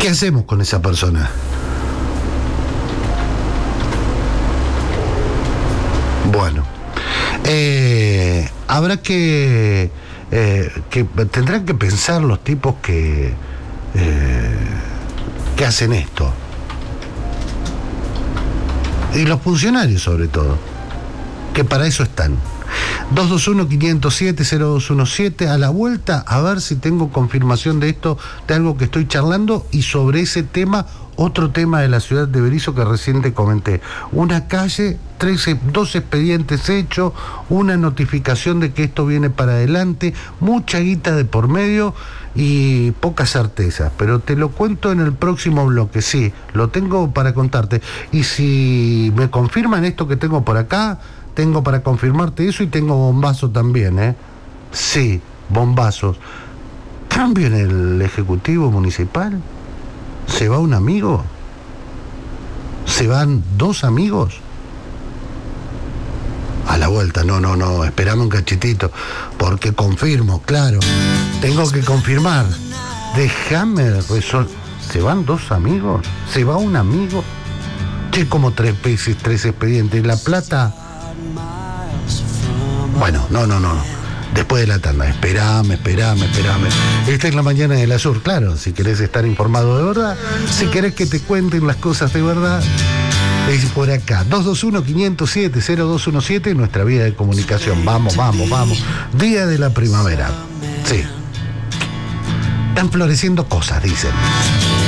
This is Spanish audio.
¿Qué hacemos con esa persona? Bueno, habrá que tendrán que pensar los tipos que hacen esto. Y los funcionarios sobre todo, que para eso están. 221-507-0217, a la vuelta a ver si tengo confirmación de esto, de algo que estoy charlando, y sobre ese tema, otro tema de la ciudad de Berisso que recién te comenté. Una calle, 2 expedientes hechos, una notificación de que esto viene para adelante, mucha guita de por medio y pocas certezas, pero te lo cuento en el próximo bloque, sí, lo tengo para contarte. Y si me confirman esto que tengo por acá, tengo para confirmarte eso, y tengo bombazo también, Sí, bombazos. ¿Cambio en el Ejecutivo Municipal? ¿Se va un amigo? ¿Se van 2 amigos? A la vuelta, no, esperame un cachitito, porque confirmo, claro, tengo que confirmar. Déjame resolver. ¿Se van 2 amigos? ¿Se va un amigo? Che, como 3 veces, 3 expedientes. La Plata. Bueno, no. Después de la tanda, esperame. Esta es la mañana de la Sur, claro, si querés estar informado de verdad, si querés que te cuenten las cosas de verdad, es por acá. 221-507-0217, nuestra vía de comunicación. Vamos. Día de la primavera. Sí. Están floreciendo cosas, dicen.